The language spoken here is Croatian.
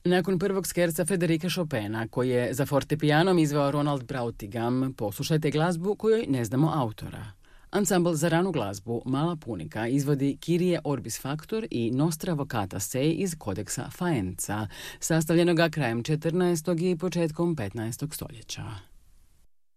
Nakon prvog skerca Federika Chopina, koji je za fortepijanom izveo Ronald Brautigam, poslušajte glazbu kojoj ne znamo autora. Ansambl za ranu glazbu Mala punika izvodi Kyrie Orbis Factor i Nostra Vocata Sei iz kodeksa Faenza, sastavljenoga krajem 14. i početkom 15. stoljeća.